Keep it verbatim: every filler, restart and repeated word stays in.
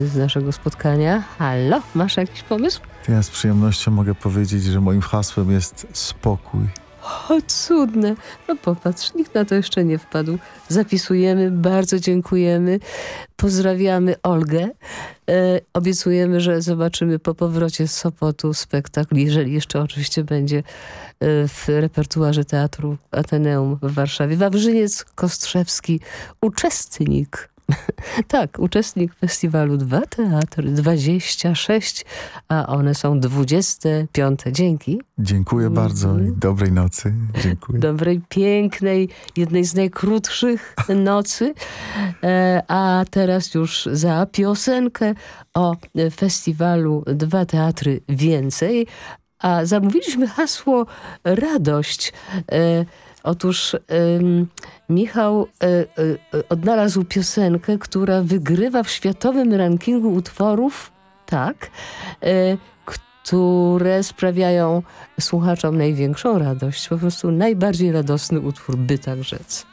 z naszego spotkania. Halo, masz jakiś pomysł? Ja z przyjemnością mogę powiedzieć, że moim hasłem jest spokój. O, cudne. No popatrz, nikt na to jeszcze nie wpadł. Zapisujemy, bardzo dziękujemy. Pozdrawiamy Olgę. E, obiecujemy, że zobaczymy po powrocie z Sopotu spektakl, jeżeli jeszcze oczywiście będzie e, w repertuarze Teatru Ateneum w Warszawie. Wawrzyniec Kostrzewski, uczestnik. Tak, uczestnik festiwalu Dwa Teatry, dwadzieścia sześć, a one są dwudzieste piąte. Dzięki. Dziękuję Mhm. bardzo i dobrej nocy. Dziękuję. Dobrej, pięknej, jednej z najkrótszych nocy. E, a teraz już za piosenkę o festiwalu Dwa Teatry więcej. A zamówiliśmy hasło radość. E, Otóż ym, Michał y, y, odnalazł piosenkę, która wygrywa w światowym rankingu utworów, tak, y, które sprawiają słuchaczom największą radość. Po prostu najbardziej radosny utwór, by tak rzec.